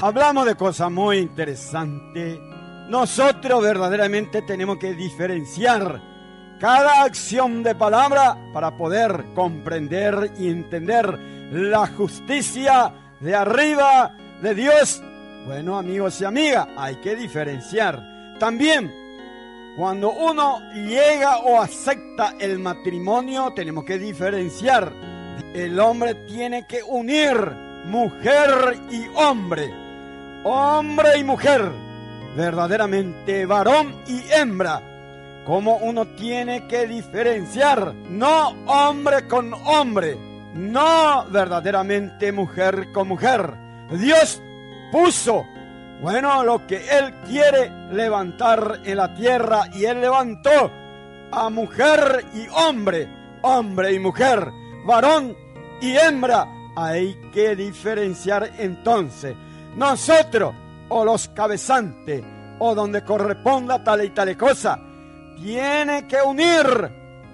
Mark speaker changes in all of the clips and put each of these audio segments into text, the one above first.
Speaker 1: Hablamos de cosas muy interesantes. Nosotros verdaderamente tenemos que diferenciar cada acción de palabra para poder comprender y entender la justicia de arriba de Dios. Bueno, amigos y amigas, hay que diferenciar. También, cuando uno llega o acepta el matrimonio, tenemos que diferenciar. El hombre tiene que unir mujer y hombre, hombre y mujer, verdaderamente varón y hembra. Como uno tiene que diferenciar, no hombre con hombre, no verdaderamente mujer con mujer. Dios puso, bueno, lo que Él quiere levantar en la tierra, y Él levantó a mujer y hombre, hombre y mujer, varón y hembra. Hay que diferenciar entonces. Nosotros, o los cabezantes, o donde corresponda tal y tal cosa, tiene que unir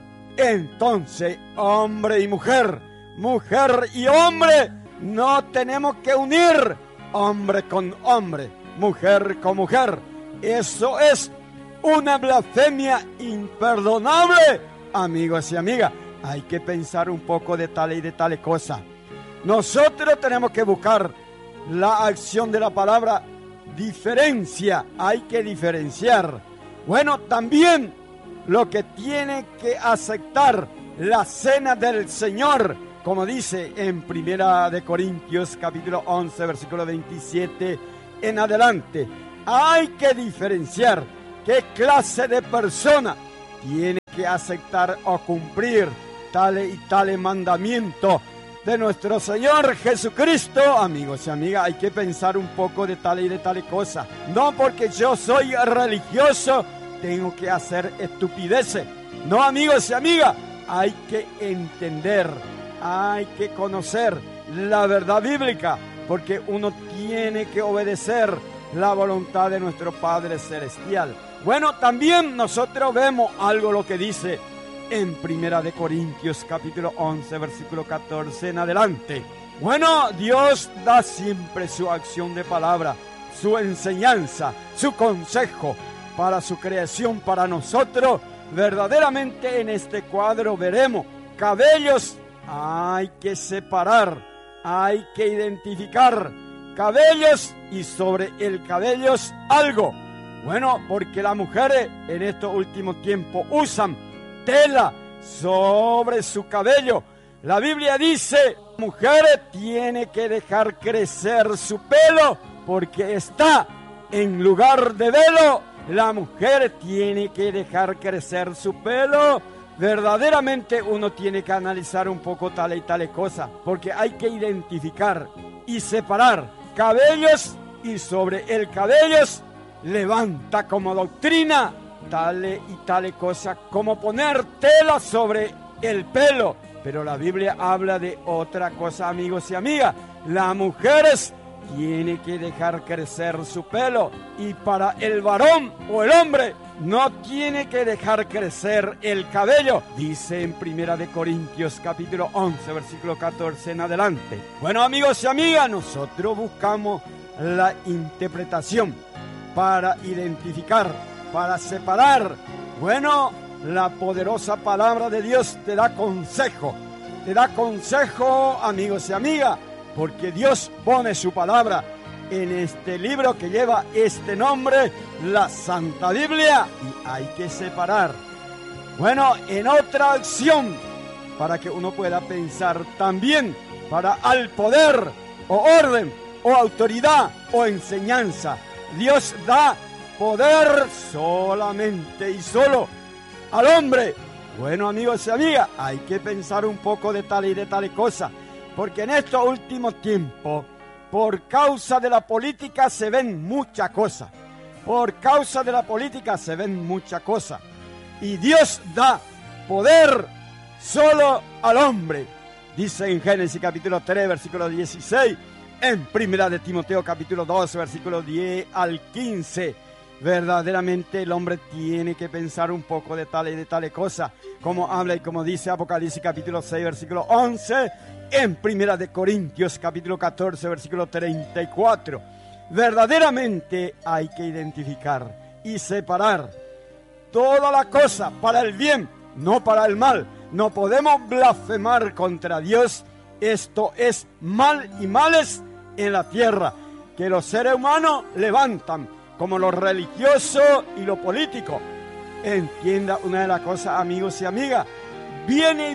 Speaker 1: entonces hombre y mujer, mujer y hombre. No tenemos que unir hombre con hombre, mujer con mujer. Eso es una blasfemia imperdonable, amigos y amigas. Hay que pensar un poco de tal y de tal cosa. Nosotros tenemos que buscar la acción de la palabra diferencia. Hay que diferenciar. Bueno, también lo que tiene que aceptar la cena del Señor, como dice en Primera de Corintios capítulo 11 versículo 27 en adelante. Hay que diferenciar qué clase de persona tiene que aceptar o cumplir tales y tales mandamientos de nuestro Señor Jesucristo. Amigos y amigas, hay que pensar un poco de tal y de tal cosa. No porque yo soy religioso tengo que hacer estupideces. No, amigos y amigas, hay que entender, hay que conocer la verdad bíblica, porque uno tiene que obedecer la voluntad de nuestro Padre Celestial. Bueno, también nosotros vemos algo lo que dice en Primera de Corintios capítulo 11 versículo 14 en adelante. Bueno, Dios da siempre su acción de palabra, su enseñanza, su consejo para su creación, para nosotros. Verdaderamente en este cuadro veremos cabellos. Hay que separar, hay que identificar cabellos, y sobre el cabello algo. Bueno, porque las mujeres en estos últimos tiempos usan tela sobre su cabello. La Biblia dice, mujeres tiene que dejar crecer su pelo porque está en lugar de velo. La mujer tiene que dejar crecer su pelo. Verdaderamente uno tiene que analizar un poco tal y tal cosa, porque hay que identificar y separar cabellos, y sobre el cabello levanta como doctrina tal y tal cosa como poner tela sobre el pelo. Pero la Biblia habla de otra cosa, amigos y amigas. Las mujeres tienen que dejar crecer su pelo, y para el varón o el hombre no tiene que dejar crecer el cabello, dice en Primera de Corintios capítulo 11 versículo 14 en adelante. Bueno, amigos y amigas, nosotros buscamos la interpretación para identificar, para separar. Bueno, la poderosa palabra de Dios te da consejo, amigos y amigas, porque Dios pone su palabra en este libro que lleva este nombre, la Santa Biblia, y hay que separar. Bueno, en otra acción, para que uno pueda pensar también, para al poder o orden o autoridad o enseñanza, Dios da poder solamente y solo al hombre. Bueno, amigos y amigas, hay que pensar un poco de tal y de tal cosa, porque en estos últimos tiempos, por causa de la política se ven muchas cosas. Por causa de la política se ven muchas cosas. Y Dios da poder solo al hombre. Dice en Génesis capítulo 3, versículo 16. En Primera de Timoteo capítulo 2, versículo 10 al 15. Verdaderamente el hombre tiene que pensar un poco de tal y de tal cosa, como habla y como dice Apocalipsis capítulo 6, versículo 11, en Primera de Corintios capítulo 14, versículo 34. verdaderamente hay que identificar y separar toda la cosa para el bien, no para el mal. No podemos blasfemar contra Dios. Esto es mal y males en la tierra que los seres humanos levantan, como lo religioso y lo político. Entienda una de las cosas, amigos y amigas, viene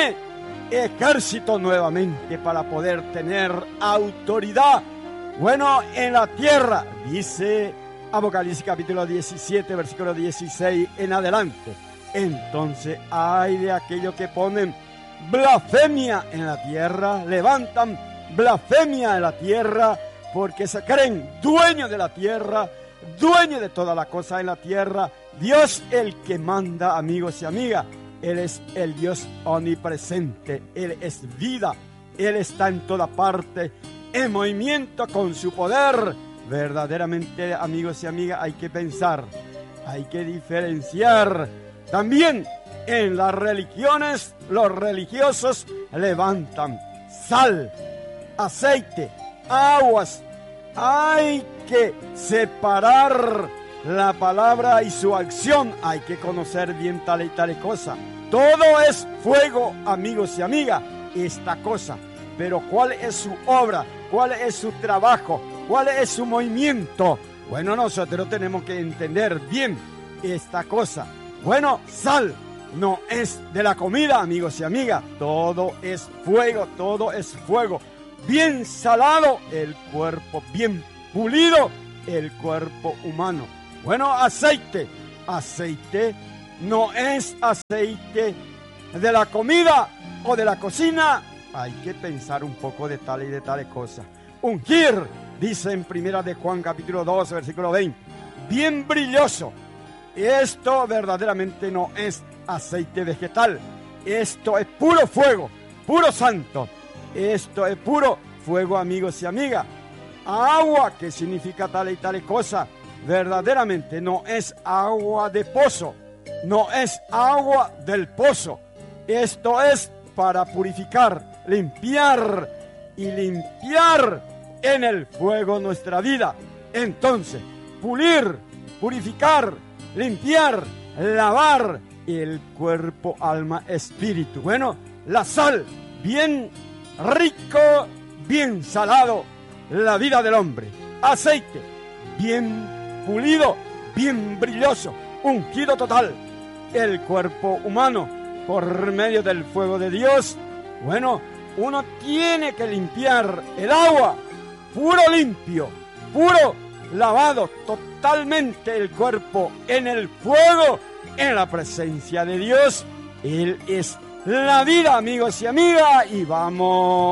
Speaker 1: ejército nuevamente para poder tener autoridad. Bueno, en la tierra, dice Apocalipsis capítulo 17, versículo 16 en adelante. Entonces hay de aquellos que ponen blasfemia en la tierra, levantan blasfemia en la tierra, porque se creen dueños de la tierra, dueños de toda la cosa en la tierra. Dios el que manda, amigos y amigas. Él es el Dios omnipresente, Él es vida, Él está en toda parte, en movimiento con su poder. Verdaderamente, amigos y amigas, hay que pensar, hay que diferenciar. También en las religiones, los religiosos levantan sal, aceite, aguas. Hay que separar la palabra y su acción. Hay que conocer bien tal y tal cosa. Todo es fuego, amigos y amigas, esta cosa. Pero ¿cuál es su obra? ¿Cuál es su trabajo? ¿Cuál es su movimiento? Bueno, nosotros tenemos que entender bien esta cosa. Bueno, sal no es de la comida, amigos y amigas. Todo es fuego, todo es fuego. Bien salado el cuerpo, bien pulido el cuerpo humano. Bueno, aceite. Aceite no es aceite de la comida o de la cocina. Hay que pensar un poco de tal y de tales cosas. Ungir, dice en primera de Juan capítulo 2, versículo 20. Bien brilloso. Esto verdaderamente no es aceite vegetal. Esto es puro fuego, puro santo. Esto es puro fuego, amigos y amigas. Agua, que significa tal y tal cosa, verdaderamente no es agua de pozo, no es agua del pozo. Esto es para purificar, limpiar y limpiar en el fuego nuestra vida. Entonces, pulir, purificar, limpiar, lavar el cuerpo, alma, espíritu. Bueno, la sal, bien rico, bien salado, la vida del hombre. Aceite, bien pulido, bien brilloso, ungido total, el cuerpo humano por medio del fuego de Dios. Bueno, uno tiene que limpiar el agua, puro limpio, puro lavado, totalmente el cuerpo en el fuego, en la presencia de Dios. Él es la vida, amigos y amigas, y vamos